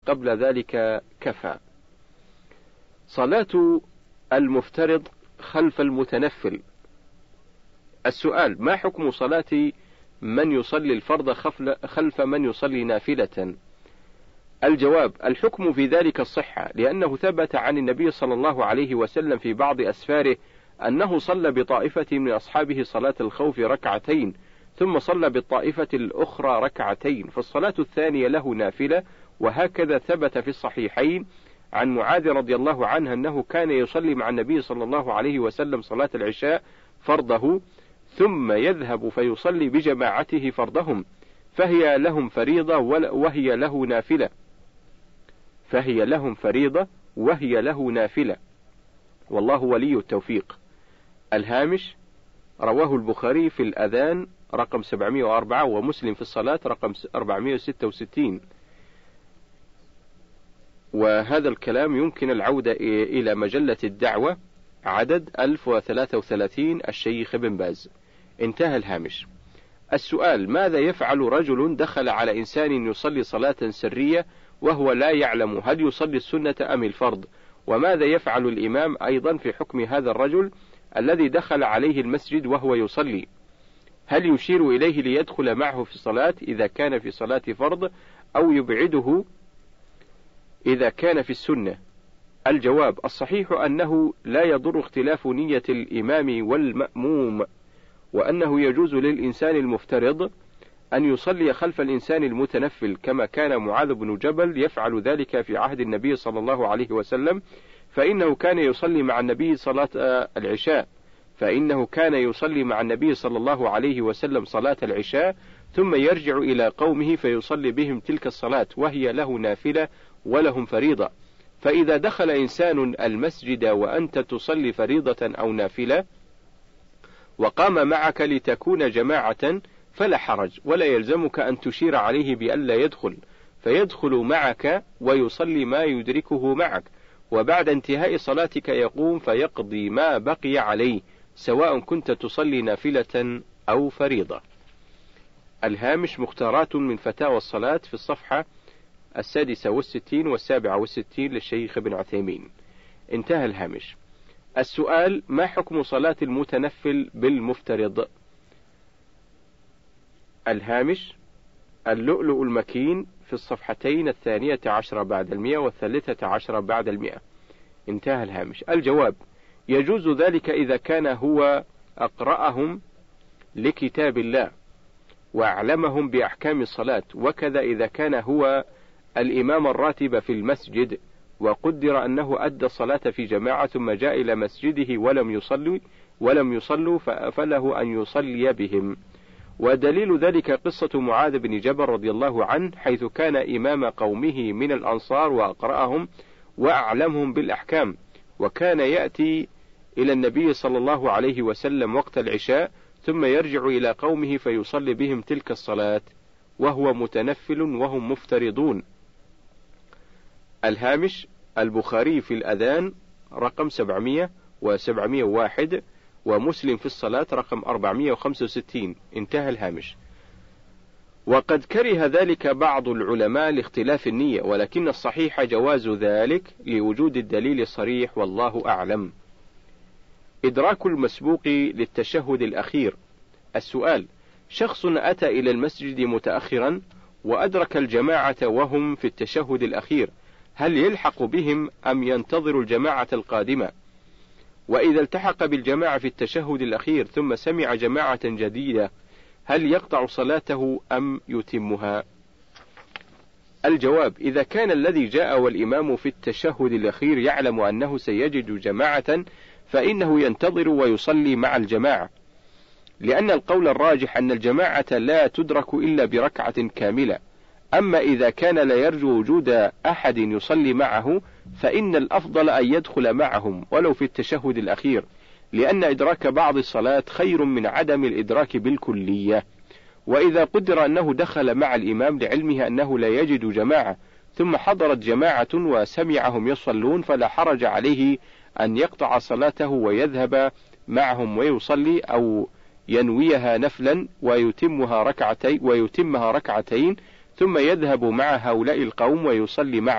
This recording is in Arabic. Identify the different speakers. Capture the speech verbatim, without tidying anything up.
Speaker 1: قبل ذلك كفى. صلاة المفترض خلف المتنفل. السؤال: ما حكم صلاة من يصلي الفرض خلف من يصلي نافلة؟ الجواب: الحكم في ذلك الصحة، لأنه ثبت عن النبي صلى الله عليه وسلم في بعض أسفاره أنه صلى بطائفة من أصحابه صلاة الخوف ركعتين، ثم صلى بالطائفة الأخرى ركعتين، فالصلاة الثانية له نافلة. وهكذا ثبت في الصحيحين عن معاذ رضي الله عنه أنه كان يصلي مع النبي صلى الله عليه وسلم صلاة العشاء فرضه، ثم يذهب فيصلي بجماعته فرضهم، فهي لهم فريضة وهي له نافلة فهي لهم فريضة وهي له نافلة والله ولي التوفيق. الهامش: رواه البخاري في الأذان رقم سبعمائة وأربعة، ومسلم في الصلاة رقم أربعمائة وستة وستين. وهذا الكلام يمكن العودة إلى مجلة الدعوة عدد ألف وثلاثة وثلاثين الشيخ ابن باز. انتهى الهامش. السؤال: ماذا يفعل رجل دخل على إنسان يصلي صلاة سرية وهو لا يعلم هل يصلي السنة أم الفرض؟ وماذا يفعل الإمام أيضا في حكم هذا الرجل الذي دخل عليه المسجد وهو يصلي؟ هل يشير إليه ليدخل معه في الصلاة إذا كان في صلاة فرض، أو يبعده إذا كان في السنة؟ الجواب: الصحيح أنه لا يضر اختلاف نية الإمام والمأموم، وأنه يجوز للإنسان المفترض أن يصلي خلف الإنسان المتنفل، كما كان معاذ بن جبل يفعل ذلك في عهد النبي صلى الله عليه وسلم، فإنه كان يصلي مع النبي صلاة العشاء فإنه كان يصلي مع النبي صلى الله عليه وسلم صلاة العشاء، ثم يرجع إلى قومه فيصلي بهم تلك الصلاة، وهي له نافلة ولهم فريضة. فإذا دخل إنسان المسجد وأنت تصلي فريضة أو نافلة وقام معك لتكون جماعة فلا حرج، ولا يلزمك أن تشير عليه بألا يدخل، فيدخل معك ويصلي ما يدركه معك، وبعد انتهاء صلاتك يقوم فيقضي ما بقي عليه، سواء كنت تصلي نافلة أو فريضة. الهامش: مختارات من فتاوى الصلاة في الصفحة السادسة والستين والسابعة والستين للشيخ ابن عثيمين. انتهى الهامش. السؤال: ما حكم صلاة المتنفل بالمفترض؟ الهامش: اللؤلؤ المكين في الصفحتين الثانية عشر بعد المئة والثالثة عشر بعد المئة. انتهى الهامش. الجواب: يجوز ذلك إذا كان هو أقرأهم لكتاب الله وأعلمهم بأحكام الصلاة، وكذا إذا كان هو الإمام الراتب في المسجد وقدر أنه أدى الصلاة في جماعة ثم جاء إلى مسجده ولم يصلوا ولم يصلوا فله أن يصلي بهم. ودليل ذلك قصة معاذ بن جبل رضي الله عنه، حيث كان إمام قومه من الأنصار وأقرأهم وأعلمهم بالأحكام، وكان يأتي إلى النبي صلى الله عليه وسلم وقت العشاء ثم يرجع إلى قومه فيصلي بهم تلك الصلاة وهو متنفل وهم مفترضون. الهامش: البخاري في الأذان رقم سبعمائة وسبعمائة وواحد، ومسلم في الصلاة رقم أربعمائة وخمسة وستين. انتهى الهامش. وقد كره ذلك بعض العلماء لاختلاف النية، ولكن الصحيح جواز ذلك لوجود الدليل الصريح والله أعلم. إدراك المسبوق للتشهد الأخير. السؤال: شخص أتى إلى المسجد متأخرا وأدرك الجماعة وهم في التشهد الأخير، هل يلحق بهم أم ينتظر الجماعة القادمة؟ وإذا التحق بالجماعة في التشهد الأخير ثم سمع جماعة جديدة، هل يقطع صلاته أم يتمها؟ الجواب: إذا كان الذي جاء والإمام في التشهد الأخير يعلم أنه سيجد جماعة فإنه ينتظر ويصلي مع الجماعة، لأن القول الراجح أن الجماعة لا تدرك إلا بركعة كاملة. أما إذا كان لا يرجو وجود أحد يصلي معه فإن الأفضل أن يدخل معهم ولو في التشهد الأخير، لأن إدراك بعض الصلاة خير من عدم الإدراك بالكلية. وإذا قدر أنه دخل مع الإمام لعلمه أنه لا يجد جماعة ثم حضرت جماعة وسمعهم يصلون، فلا حرج عليه أن يقطع صلاته ويذهب معهم ويصلي، أو ينويها نفلا ويتمها ركعتين ويتمها ركعتين ثم يذهب مع هؤلاء القوم ويصلي معهم.